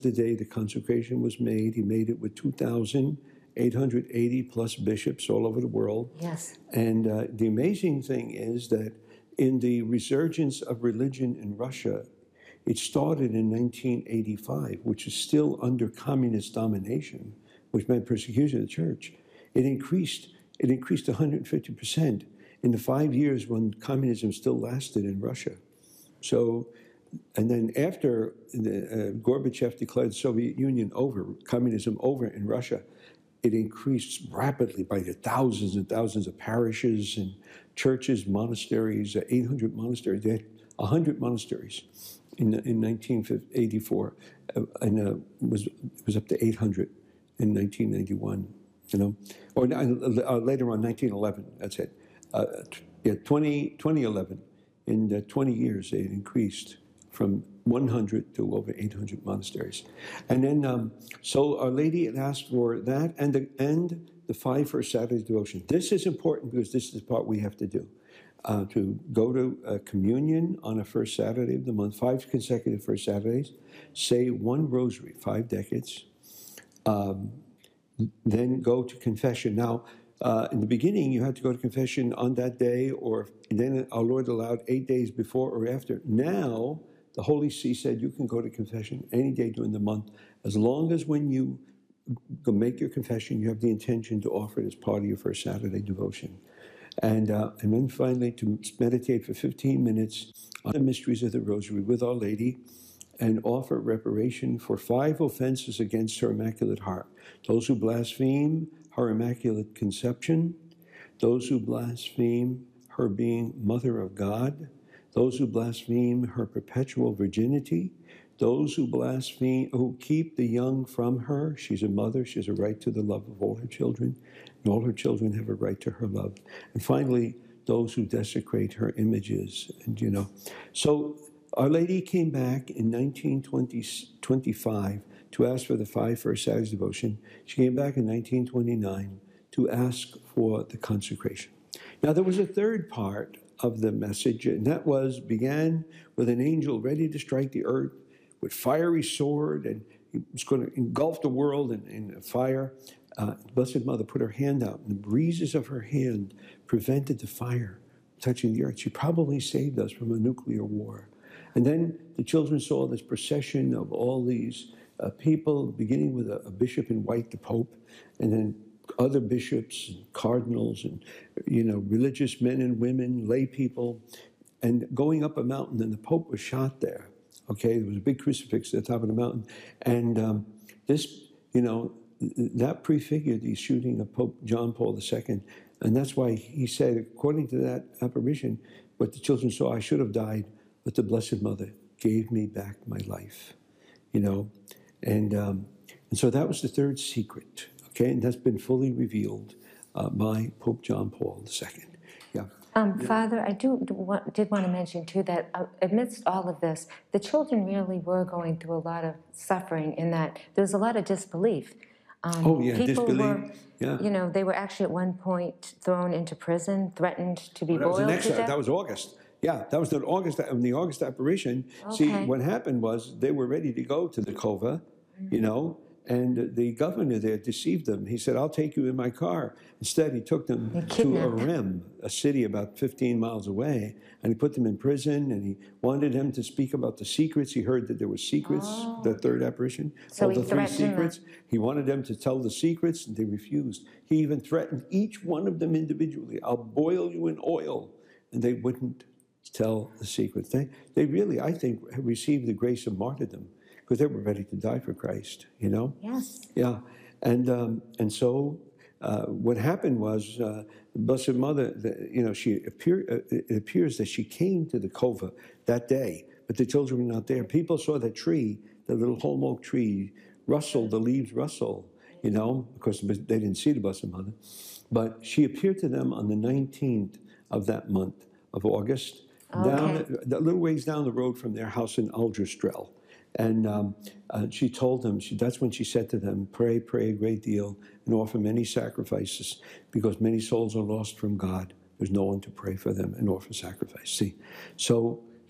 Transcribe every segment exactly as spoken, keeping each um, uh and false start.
the day the consecration was made. He made it with two thousand eight hundred eighty plus bishops all over the world. Yes. And uh, the amazing thing is that in the resurgence of religion in Russia, it started in nineteen eighty-five, which is still under communist domination, which meant persecution of the church. It increased, it increased one hundred fifty percent in the five years when communism still lasted in Russia. So, and then after the, uh, Gorbachev declared the Soviet Union over, communism over in Russia, it increased rapidly by the thousands and thousands of parishes and churches, monasteries, uh, eight hundred monasteries. They had one hundred monasteries in, in nineteen eighty-four, uh, and uh, was, it was up to eight hundred in nineteen ninety-one, you know, or uh, later on, nineteen eleven, that's it. Uh, yeah, twenty, twenty eleven, in uh, twenty years, it increased from one hundred to over eight hundred monasteries. And then, um, so Our Lady had asked for that and the, and the five First Saturday devotion. This is important because this is the part we have to do. Uh, to go to uh, communion on a first Saturday of the month, five consecutive first Saturdays, say one rosary, five decades, um, then go to confession. Now, uh, in the beginning, you had to go to confession on that day, or then our Lord allowed eight days before or after. Now, the Holy See said you can go to confession any day during the month, as long as when you go make your confession, you have the intention to offer it as part of your first Saturday devotion. And, uh, and then finally to meditate for fifteen minutes on the mysteries of the Rosary with Our Lady and offer reparation for five offenses against her Immaculate Heart. Those who blaspheme her Immaculate Conception, those who blaspheme her being Mother of God, those who blaspheme her perpetual virginity, those who blaspheme, who keep the young from her. She's a mother, she has a right to the love of all her children, and all her children have a right to her love. And finally, those who desecrate her images, and you know. So Our Lady came back in nineteen twenty-five to ask for the five First Saturdays devotion. She came back in nineteen twenty-nine to ask for the consecration. Now there was a third part of the message, and that was, began with an angel ready to strike the earth with fiery sword, and he was going to engulf the world in, in fire. Uh, the Blessed Mother put her hand out, and the breezes of her hand prevented the fire touching the earth. She probably saved us from a nuclear war. And then the children saw this procession of all these uh, people, beginning with a, a bishop in white, the Pope, and then other bishops and cardinals and, you know, religious men and women, lay people, and going up a mountain, and the Pope was shot there. Okay, there was a big crucifix at the top of the mountain. And um, this, you know, that prefigured the shooting of Pope John Paul the Second. And that's why he said, according to that apparition, what the children saw, I should have died, but the Blessed Mother gave me back my life, you know. And, um, and so that was the third secret, okay? And that's been fully revealed uh, by Pope John Paul the Second. Yeah. Um, Father, I do, do want, did want to mention, too, that uh, amidst all of this, the children really were going through a lot of suffering in that there was a lot of disbelief. Um, oh, yeah, people disbelief. Were, yeah. You know, they were actually at one point thrown into prison, threatened to be well, that boiled was the next, to death. That was August. Yeah, that was the August, the August apparition. Okay. See, what happened was they were ready to go to the Cova, mm-hmm. you know, and the governor there deceived them. He said, I'll take you in my car. Instead, he took them to Arem, a city about fifteen miles away, and he put them in prison, and he wanted them to speak about the secrets. He heard that there were secrets, oh. the third apparition, so all the three secrets. Them. He wanted them to tell the secrets, and they refused. He even threatened each one of them individually. I'll boil you in oil, and they wouldn't tell the secrets. They, they really, I think, have received the grace of martyrdom because they were ready to die for Christ, you know? Yes. Yeah. And, um, and so uh, what happened was uh, the Blessed Mother, the, you know, she appear, uh, it appears that she came to the Cova that day, but the children were not there. People saw the tree, the little holm oak tree, rustle, the leaves rustle, you know, because they didn't see the Blessed Mother. But she appeared to them on the nineteenth of that month of August, okay. down a little ways down the road from their house in Algerstrel. And um, uh, she told them, she, that's when she said to them, pray, pray a great deal, and offer many sacrifices, because many souls are lost from God. There's no one to pray for them and offer sacrifice. See, so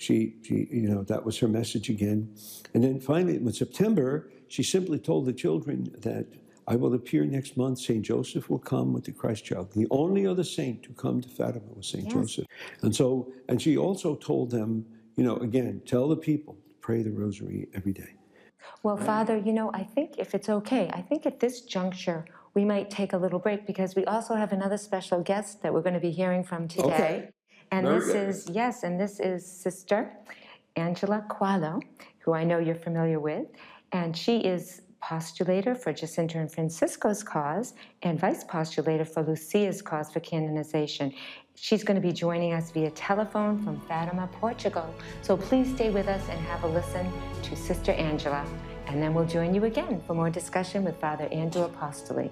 she, she, you know, that was her message again. And then finally, in September, she simply told the children that I will appear next month. Saint Joseph will come with the Christ child. The only other saint to come to Fatima was Saint Yes. Joseph. And so, and she also told them, you know, again, tell the people to pray the rosary every day. Well, Father, you know, I think if it's okay, I think at this juncture, we might take a little break because we also have another special guest that we're going to be hearing from today. Okay. And Very this good. is, yes, and this is Sister Angela Qualo, who I know you're familiar with. And she is postulator for Jacinta and Francisco's cause and vice postulator for Lucia's cause for canonization. She's going to be joining us via telephone from Fatima, Portugal. So please stay with us and have a listen to Sister Angela. And then we'll join you again for more discussion with Father Andrew Apostoli.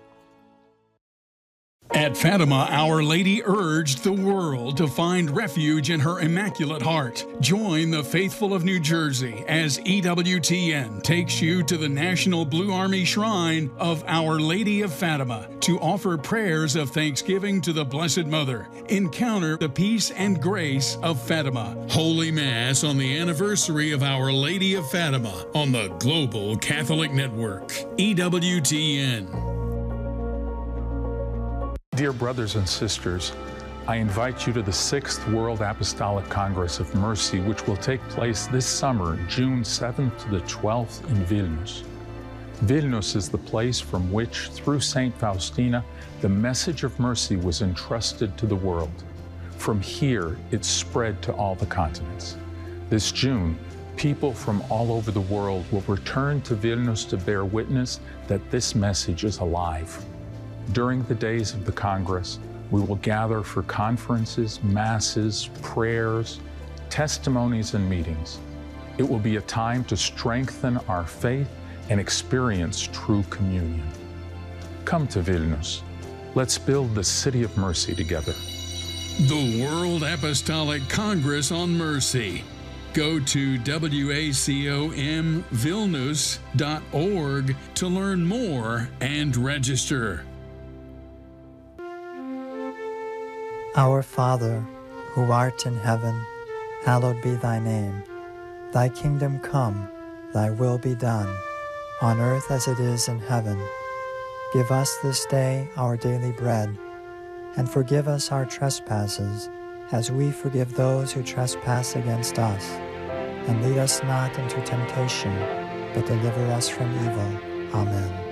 At Fatima, Our Lady urged the world to find refuge in her Immaculate Heart. Join the faithful of New Jersey as E W T N takes you to the National Blue Army Shrine of Our Lady of Fatima to offer prayers of thanksgiving to the Blessed Mother. Encounter the peace and grace of Fatima. Holy Mass on the anniversary of Our Lady of Fatima on the Global Catholic Network. E W T N. Dear brothers and sisters, I invite you to the sixth World Apostolic Congress of Mercy, which will take place this summer, June seventh to the twelfth in Vilnius. Vilnius is the place from which, through Saint Faustina, the message of mercy was entrusted to the world. From here, it spread to all the continents. This June, people from all over the world will return to Vilnius to bear witness that this message is alive. During the days of the Congress, we will gather for conferences, masses, prayers, testimonies, and meetings. It will be a time to strengthen our faith and experience true communion. Come to Vilnius. Let's build the city of mercy together. The World Apostolic Congress on Mercy. Go to W A C O M Vilnius dot org to learn more and register. Our Father, who art in heaven, hallowed be thy name. Thy kingdom come, thy will be done, on earth as it is in heaven. Give us this day our daily bread, and forgive us our trespasses, as we forgive those who trespass against us. And lead us not into temptation, but deliver us from evil. Amen.